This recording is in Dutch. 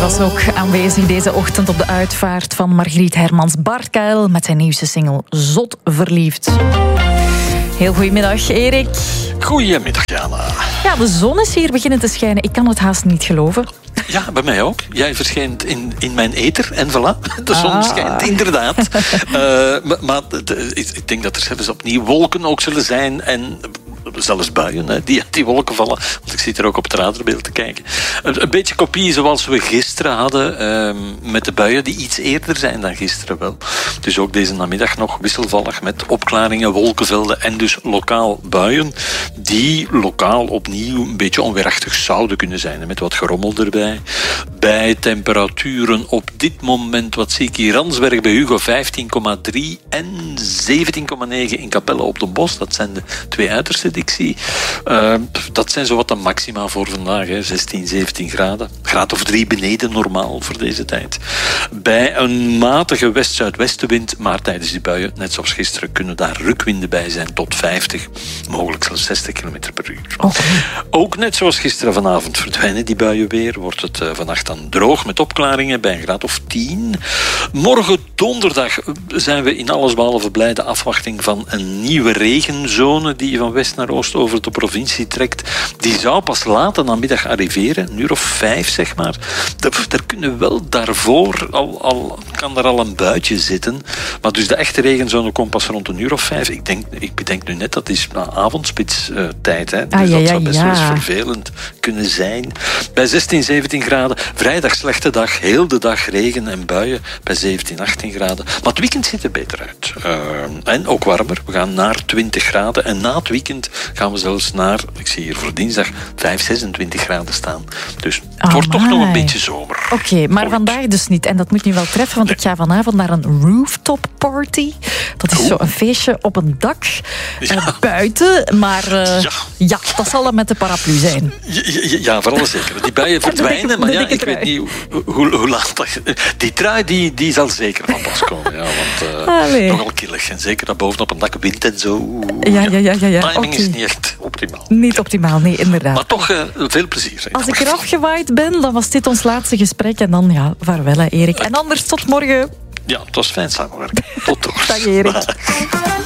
was ook aanwezig deze ochtend op de uitvaart van Margriet Hermans. Bart Kuil met zijn nieuwste single Zot Verliefd. Heel goedemiddag, Erik. Goedemiddag, Jana. Ja, de zon is hier beginnen te schijnen. Ik kan het haast niet geloven. Ja, bij mij ook. Jij verschijnt in mijn ether en voilà, de zon schijnt inderdaad. Maar ik denk dat er zelfs opnieuw wolken ook zullen zijn en zelfs buien die uit die wolken vallen. Want ik zit er ook op het radarbeeld te kijken. Een beetje kopie zoals we gisteren hadden met de buien die iets eerder zijn dan gisteren wel. Dus ook deze namiddag nog wisselvallig met opklaringen, wolkenvelden en dus lokaal buien die lokaal opnieuw een beetje onweerachtig zouden kunnen zijn. Met wat gerommel erbij. Bij temperaturen op dit moment, wat zie ik hier, Ransberg bij Hugo 15,3 en 17,9 in Capelle op den Bosch. Dat zijn de twee uiterste die ik zie. Dat zijn zowat de maxima voor vandaag. 16, 17 graden. Graad of 3 beneden normaal voor deze tijd. Bij een matige west-zuidwestenwind, maar tijdens die buien, net zoals gisteren, kunnen daar rukwinden bij zijn tot 50, mogelijk zelfs 60 km per uur. Okay. Ook net zoals gisteren vanavond verdwijnen die buien weer. Wordt het vannacht dan droog met opklaringen bij een graad of 10. Morgen donderdag zijn we in allesbehalve blij de afwachting van een nieuwe regenzone die van west naar oost over de provincie trekt. Die zou pas later namiddag arriveren, een uur of 5 zeg maar. Er kunnen wel daarvoor kan er al een buitje zitten. Maar dus de echte regenzone komt pas rond een uur of 5. Ik bedenk nu net, dat is avondspits tijd. Hè? Dus dat zou best wel eens vervelend kunnen zijn. Bij 16, 17 graden. Vrijdag slechte dag. Heel de dag regen en buien bij 17, 18 graden. Maar het weekend ziet er beter uit. En ook warmer. We gaan naar 20 graden. En na het weekend gaan we zelfs naar, ik zie hier voor dinsdag, 5, 26 graden staan. Dus het wordt toch nog een beetje zomer. Oké, maar vandaag dus niet. En dat moet nu wel treffen, want ik ga vanavond naar een rooftop party. Dat is zo een feestje op een dak buiten. Maar ja, dat zal dan met de paraplu zijn. Ja, voor alle zeker. Die buien verdwijnen, maar ja, ik weet niet hoe laat dat... Die trui, die zal zeker van pas komen. Ja, want nogal killig. En zeker dat bovenop een dak wind en zo. Ja. Timing is niet echt optimaal. Niet optimaal, nee, inderdaad. Maar toch veel plezier. Als ik eraf gewaaid ben, dan was dit ons laatste gesprek. En dan, vaarwel hè, Erik. En anders tot morgen. Ja, het was fijn samenwerken. Tot toch. Dag Erik.